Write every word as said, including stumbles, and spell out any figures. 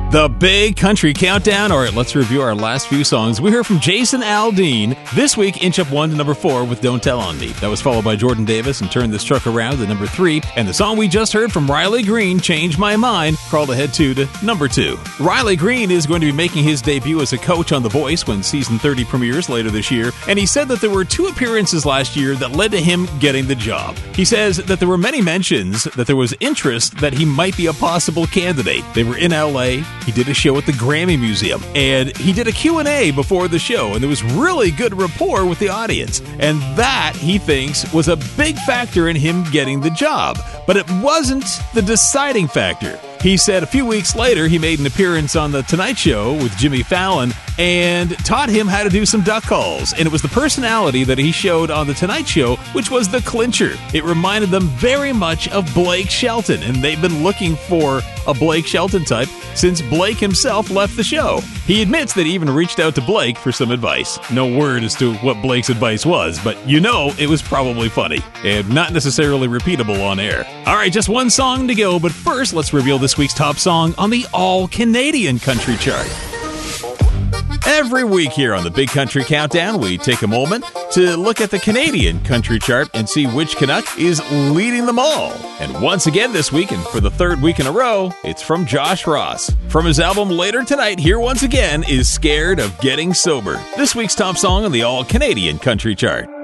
The Big Country Countdown. All right, let's review our last few songs. We heard from Jason Aldean. This week, inch up one to number four with Don't Tell on Me. That was followed by Jordan Davis and Turn This Truck Around to number three. And the song we just heard from Riley Green, Change My Mind, crawled ahead two to number two. Riley Green is going to be making his debut as a coach on The Voice when season thirty premieres later this year. And he said that there were two appearances last year that led to him getting the job. He says that there were many mentions that there was interest that he might be a possible candidate. They were in L A. He did a show at the Grammy Museum, and he did a Q and A before the show, and there was really good rapport with the audience. And that, he thinks, was a big factor in him getting the job. But it wasn't the deciding factor. He said a few weeks later he made an appearance on The Tonight Show with Jimmy Fallon and taught him how to do some duck calls. And it was the personality that he showed on The Tonight Show, which was the clincher. It reminded them very much of Blake Shelton, and they've been looking for a Blake Shelton type since Blake himself left the show. He admits that he even reached out to Blake for some advice. No word as to what Blake's advice was, but you know it was probably funny and not necessarily repeatable on air. All right, just one song to go, but first let's reveal this week's top song on the All-Canadian Country Chart. Every week here on the Big Country Countdown, we take a moment to look at the Canadian Country Chart and see which Canuck is leading them all. And once again this week, and for the third week in a row, it's from Josh Ross. From his album Later Tonight, here once again is Scared of Getting Sober, this week's top song on the All-Canadian Country Chart.